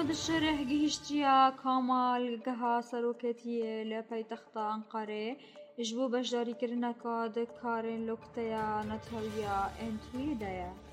محمد الشرح گەیشتیە کامالگەها سەرۆکەتیە لە پایتەختە ئەنقەرێ ji bo beşdarîkirineka di karên Lokteya Natalya Entuyî de ye.